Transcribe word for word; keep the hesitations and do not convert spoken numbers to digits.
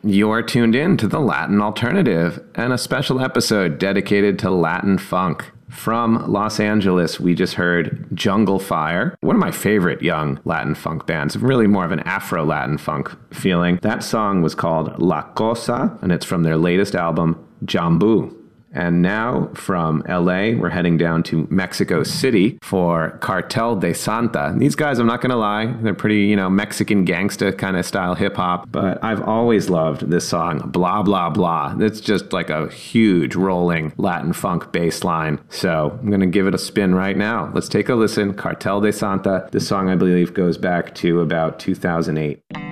You're tuned in to the Latin Alternative and a special episode dedicated to Latin funk. From Los Angeles, we just heard Jungle Fire, one of my favorite young Latin funk bands, really more of an Afro-Latin funk feeling. That song was called La Cosa, and it's from their latest album, Jambu. And now from L A, we're heading down to Mexico City for Cartel de Santa. These guys, I'm not going to lie, they're pretty, you know, Mexican gangsta kind of style hip hop, but I've always loved this song, Blah, Blah, Blah. It's just like a huge rolling Latin funk bass line. So I'm going to give it a spin right now. Let's take a listen. Cartel de Santa. This song, I believe, goes back to about two thousand eight.